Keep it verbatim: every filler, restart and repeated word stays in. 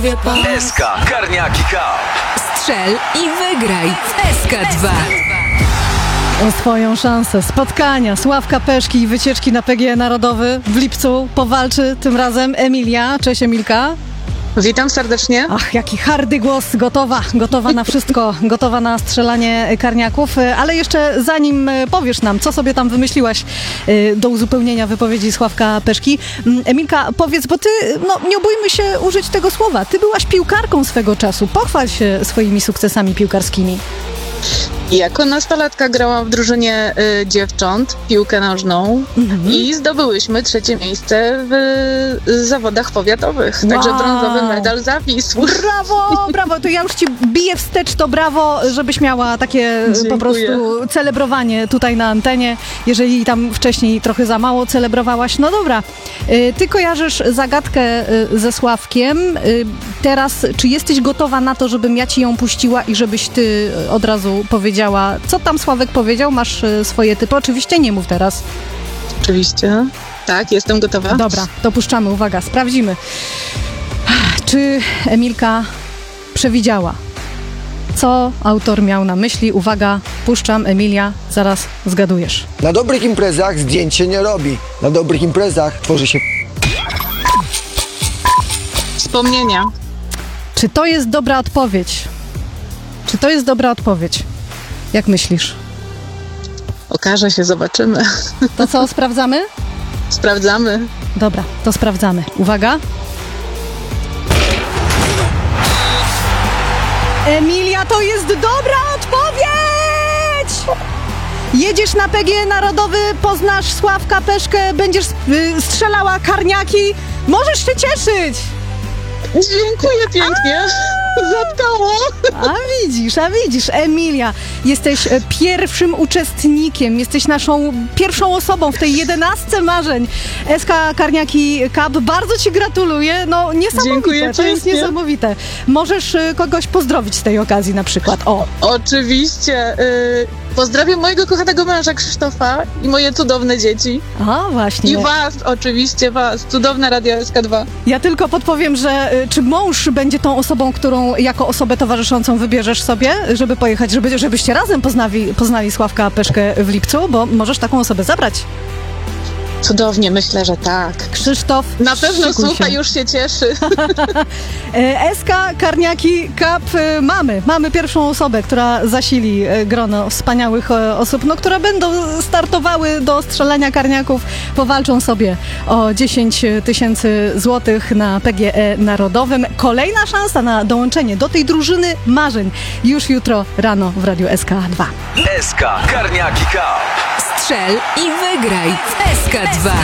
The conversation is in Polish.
Narodowie P O. S K Karniaki Cup. Strzel i wygraj w S K dwa. O swoją szansę spotkania Sławka Peszki i wycieczki na P G E Narodowy w lipcu powalczy tym razem Emilia. Cześć Emilka. Witam serdecznie. Ach, jaki hardy głos, gotowa, gotowa na wszystko, gotowa na strzelanie karniaków, ale jeszcze zanim powiesz nam, co sobie tam wymyśliłaś do uzupełnienia wypowiedzi Sławka Peszki, Emilka, powiedz, bo ty, no nie bójmy się użyć tego słowa, ty byłaś piłkarką swego czasu, pochwal się swoimi sukcesami piłkarskimi. Jako nastolatka grałam w drużynie y, dziewcząt, piłkę nożną mhm. i zdobyłyśmy trzecie miejsce w y, zawodach powiatowych. Wow. Także brązowy medal zawisł. Brawo, brawo. To ja już ci biję wstecz, to brawo, żebyś miała takie Dziękuję. po prostu celebrowanie tutaj na antenie. Jeżeli tam wcześniej trochę za mało celebrowałaś, no dobra. Y, ty kojarzysz zagadkę y, ze Sławkiem. Y, teraz, czy jesteś gotowa na to, żebym ja ci ją puściła i żebyś ty od razu powiedziała, co tam Sławek powiedział? Masz y, swoje typy? Oczywiście nie mów teraz. Oczywiście. Tak, jestem gotowa. Dobra, to puszczamy. Uwaga, sprawdzimy. Czy Emilka przewidziała, co autor miał na myśli? Uwaga, puszczam. Emilia, zaraz zgadujesz. Na dobrych imprezach zdjęć się nie robi. Na dobrych imprezach tworzy się... Wspomnienia. Czy to jest dobra odpowiedź? Czy to jest dobra odpowiedź? Jak myślisz? Okaże się, zobaczymy. To co, sprawdzamy? Sprawdzamy. Dobra, to sprawdzamy. Uwaga. Emilia, to jest dobra odpowiedź! Jedziesz na P G E Narodowy, poznasz Sławka Peszkę, będziesz y, strzelała karniaki. Możesz się cieszyć! Dziękuję pięknie. Zatkało. A widzisz, a widzisz, Emilia, jesteś pierwszym uczestnikiem, jesteś naszą pierwszą osobą w tej jedenastce marzeń S K Karniaki Cup. Bardzo ci gratuluję, no niesamowite, Dziękuję to jest pięknie. niesamowite. Możesz kogoś pozdrowić z tej okazji na przykład, o. Oczywiście. Y- pozdrawiam mojego kochanego męża Krzysztofa i moje cudowne dzieci. A, właśnie. I was, oczywiście was, cudowne Radio S K dwa. Ja tylko podpowiem, że y, czy mąż będzie tą osobą, którą jako osobę towarzyszącą wybierzesz sobie, żeby pojechać, żeby, żebyście razem poznali, poznali Sławka Peszkę w lipcu, bo możesz taką osobę zabrać. Cudownie, myślę, że tak. Krzysztof, na pewno słucha, się. już się cieszy. S K Karniaki Cup mamy. Mamy pierwszą osobę, która zasili grono wspaniałych osób, no, które będą startowały do strzelania karniaków, powalczą sobie o dziesięć tysięcy złotych na P G E Narodowym. Kolejna szansa na dołączenie do tej drużyny marzeń już jutro rano w Radiu S K dwa. S K Karniaki Cup. Strzel i wygraj w S K dwa.